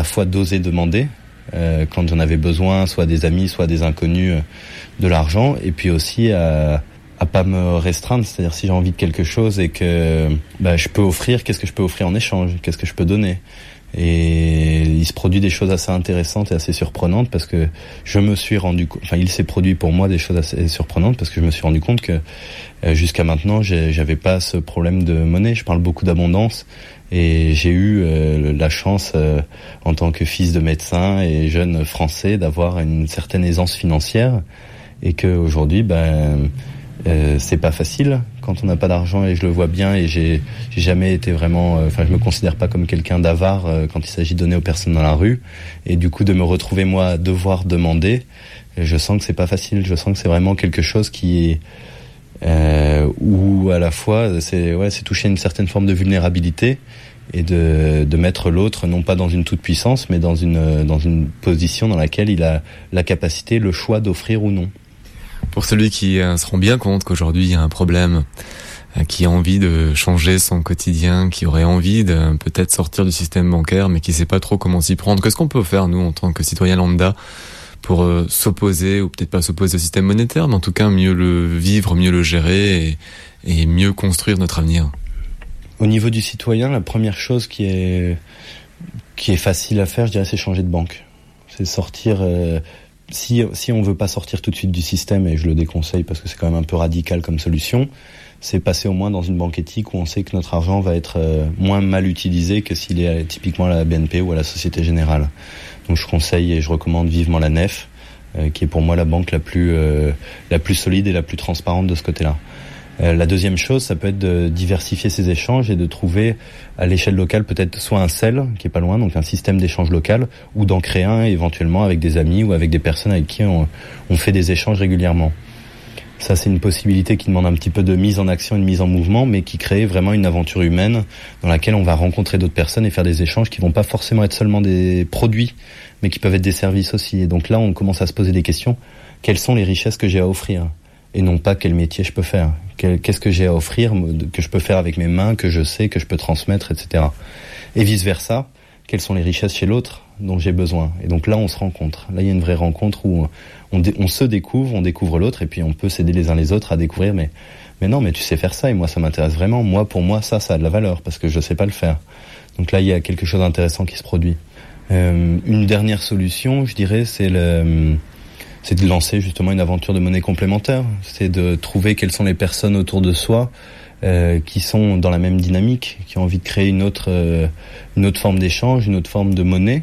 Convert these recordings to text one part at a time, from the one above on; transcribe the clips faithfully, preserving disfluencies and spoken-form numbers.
la fois d'oser demander euh, quand j'en avais besoin, soit des amis, soit des inconnus, euh, de l'argent, et puis aussi à à pas me restreindre, c'est-à-dire si j'ai envie de quelque chose et que bah, je peux offrir, qu'est-ce que je peux offrir en échange, qu'est-ce que je peux donner. Et il se produit des choses assez intéressantes et assez surprenantes parce que je me suis rendu compte, enfin il s'est produit pour moi des choses assez surprenantes parce que je me suis rendu compte que euh, jusqu'à maintenant j'ai, j'avais pas ce problème de monnaie. Je parle beaucoup d'abondance et j'ai eu euh, la chance euh, en tant que fils de médecin et jeune français d'avoir une certaine aisance financière et que aujourd'hui ben Euh, c'est pas facile quand on n'a pas d'argent et je le vois bien et j'ai, j'ai jamais été vraiment, enfin euh, je me considère pas comme quelqu'un d'avare euh, quand il s'agit de donner aux personnes dans la rue et du coup de me retrouver moi à devoir demander, je sens que c'est pas facile, je sens que c'est vraiment quelque chose qui est euh, où à la fois c'est ouais c'est toucher une certaine forme de vulnérabilité et de de mettre l'autre non pas dans une toute puissance mais dans une dans une position dans laquelle il a la capacité, le choix d'offrir ou non. Pour celui qui euh, se rend bien compte qu'aujourd'hui il y a un problème, euh, qui a envie de changer son quotidien, qui aurait envie de euh, peut-être sortir du système bancaire, mais qui sait pas trop comment s'y prendre, qu'est-ce qu'on peut faire nous en tant que citoyens lambda pour euh, s'opposer, ou peut-être pas s'opposer au système monétaire, mais en tout cas mieux le vivre, mieux le gérer et, et mieux construire notre avenir? Au niveau du citoyen, la première chose qui est qui est facile à faire, je dirais, c'est changer de banque. C'est sortir. Euh, Si, si on veut pas sortir tout de suite du système, et je le déconseille parce que c'est quand même un peu radical comme solution, c'est passer au moins dans une banque éthique où on sait que notre argent va être euh, moins mal utilisé que s'il est euh, typiquement à la B N P ou à la Société Générale. Donc je conseille et je recommande vivement la N E F, euh, qui est pour moi la banque la plus, euh, la plus solide et la plus transparente de ce côté-là. Euh, la deuxième chose, ça peut être de diversifier ses échanges et de trouver à l'échelle locale peut-être soit un C E L qui est pas loin, donc un système d'échange local, ou d'en créer un éventuellement avec des amis ou avec des personnes avec qui on, on fait des échanges régulièrement. Ça, c'est une possibilité qui demande un petit peu de mise en action et de mise en mouvement, mais qui crée vraiment une aventure humaine dans laquelle on va rencontrer d'autres personnes et faire des échanges qui vont pas forcément être seulement des produits, mais qui peuvent être des services aussi. Et donc là, on commence à se poser des questions. Quelles sont les richesses que j'ai à offrir ? Et non pas quel métier je peux faire, qu'est-ce que j'ai à offrir, que je peux faire avec mes mains, que je sais, que je peux transmettre, et cetera. Et vice-versa, quelles sont les richesses chez l'autre dont j'ai besoin. Et donc là, on se rencontre. Là, il y a une vraie rencontre où on, dé- on se découvre, on découvre l'autre, et puis on peut s'aider les uns les autres à découvrir, mais, mais non, mais tu sais faire ça, et moi, ça m'intéresse vraiment. Moi, pour moi, ça, ça a de la valeur, parce que je sais pas le faire. Donc là, il y a quelque chose d'intéressant qui se produit. Euh, une dernière solution, je dirais, c'est le... c'est de lancer justement une aventure de monnaie complémentaire. C'est de trouver quelles sont les personnes autour de soi euh, qui sont dans la même dynamique, qui ont envie de créer une autre, euh, une autre forme d'échange, une autre forme de monnaie,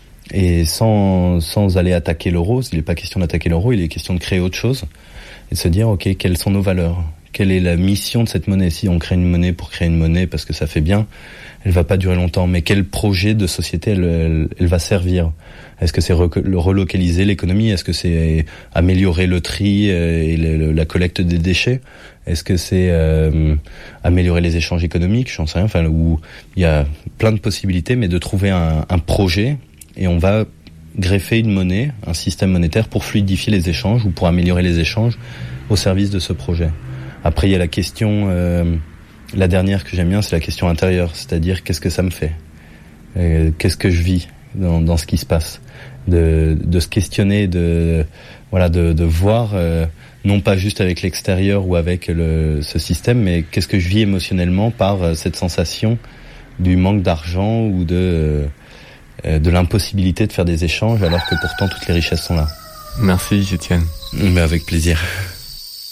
et sans, sans aller attaquer l'euro. Il n'est pas question d'attaquer l'euro, il est question de créer autre chose et de se dire, ok, quelles sont nos valeurs ? Quelle est la mission de cette monnaie ? Si on crée une monnaie pour créer une monnaie parce que ça fait bien, elle va pas durer longtemps. Mais quel projet de société elle, elle, elle va servir ? Est-ce que c'est re- relocaliser l'économie ? Est-ce que c'est améliorer le tri et le, la collecte des déchets ? Est-ce que c'est euh, améliorer les échanges économiques ? J'en sais rien. Enfin, où il y a plein de possibilités, mais de trouver un, un projet et on va greffer une monnaie, un système monétaire pour fluidifier les échanges ou pour améliorer les échanges au service de ce projet. Après, il y a la question, euh, la dernière que j'aime bien, c'est la question intérieure, c'est-à-dire qu'est-ce que ça me fait ? euh, Qu'est-ce que je vis dans, dans ce qui se passe ? De, de se questionner, de voilà, de, de voir, euh, non pas juste avec l'extérieur ou avec le, ce système, mais qu'est-ce que je vis émotionnellement par euh, cette sensation du manque d'argent ou de euh, de l'impossibilité de faire des échanges alors que pourtant toutes les richesses sont là. Merci Étienne. Mais avec plaisir.